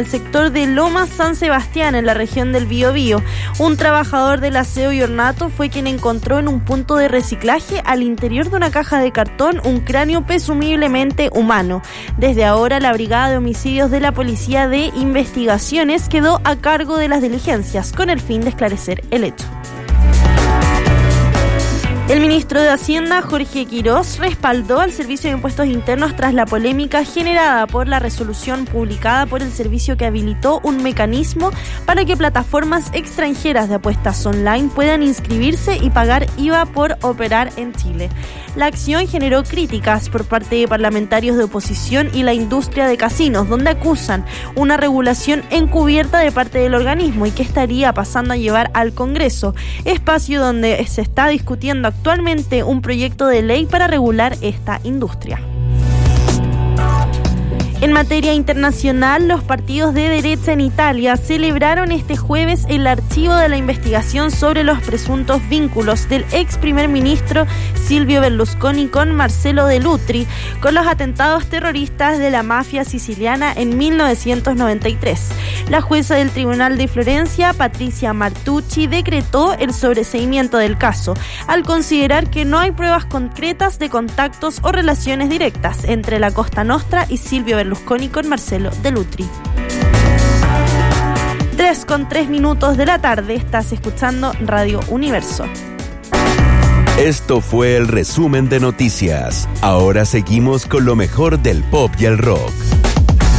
el sector de Lomas San Sebastián, en la región del Biobío. Un trabajador del aseo y ornato fue quien encontró en un punto de reciclaje al interior de una caja de cartón un cráneo presumiblemente humano. Desde ahora, la Brigada de Homicidios de la Policía de Investigaciones quedó a cargo de las diligencias con el fin de esclarecer el hecho. El ministro de Hacienda, Jorge Quirós, respaldó al Servicio de Impuestos Internos tras la polémica generada por la resolución publicada por el servicio que habilitó un mecanismo para que plataformas extranjeras de apuestas online puedan inscribirse y pagar IVA por operar en Chile. La acción generó críticas por parte de parlamentarios de oposición y la industria de casinos, donde acusan una regulación encubierta de parte del organismo y que estaría pasando a llevar al Congreso, espacio donde se está discutiendo actualmente un proyecto de ley para regular esta industria. En materia internacional, los partidos de derecha en Italia celebraron este jueves el archivo de la investigación sobre los presuntos vínculos del ex primer ministro Silvio Berlusconi con Marcello Dell'Utri con los atentados terroristas de la mafia siciliana en 1993. La jueza del Tribunal de Florencia, Patricia Martucci, decretó el sobreseimiento del caso, al considerar que no hay pruebas concretas de contactos o relaciones directas entre la Cosa Nostra y Silvio Berlusconi con Marcello Dell'Utri. 3:03 de la tarde, estás escuchando Radio Universo. Esto fue el resumen de noticias. Ahora seguimos con lo mejor del pop y el rock.